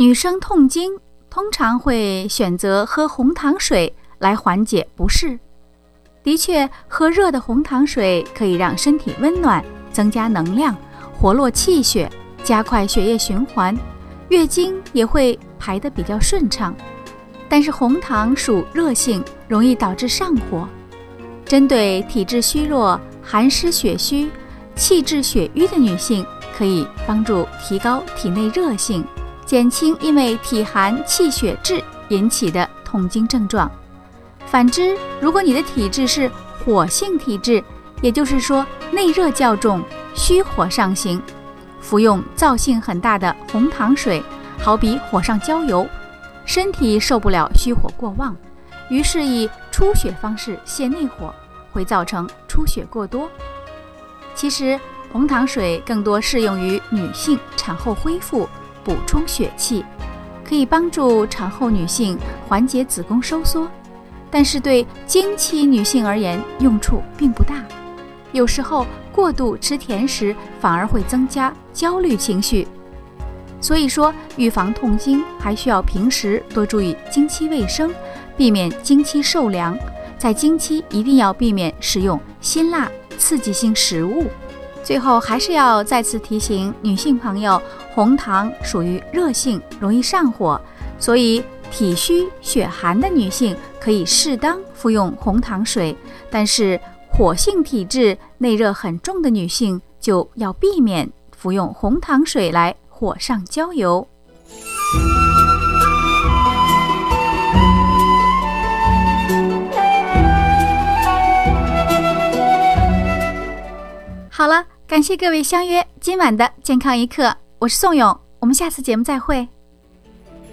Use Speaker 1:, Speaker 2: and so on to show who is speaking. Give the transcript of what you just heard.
Speaker 1: 女生痛经通常会选择喝红糖水来缓解不适。的确，喝热的红糖水可以让身体温暖，增加能量，活络气血，加快血液循环，月经也会排得比较顺畅。但是红糖属热性，容易导致上火。针对体质虚弱、寒湿血虚、气滞血瘀的女性，可以帮助提高体内热性，减轻因为体寒气血滞引起的痛经症状。反之，如果你的体质是火性体质，也就是说内热较重，虚火上行，服用燥性很大的红糖水，好比火上浇油，身体受不了虚火过旺，于是以出血方式泄内火，会造成出血过多。其实红糖水更多适用于女性产后恢复，补充血气，可以帮助产后女性缓解子宫收缩，但是对经期女性而言用处并不大。有时候过度吃甜食反而会增加焦虑情绪。所以说，预防痛经还需要平时多注意经期卫生，避免经期受凉。在经期一定要避免食用辛辣刺激性食物。最后还是要再次提醒女性朋友，红糖属于热性，容易上火，所以体虚血寒的女性可以适当服用红糖水，但是火性体质、内热很重的女性就要避免服用红糖水来火上浇油。好了，感谢各位相约今晚的健康一刻，我是宋勇，我们下次节目再会。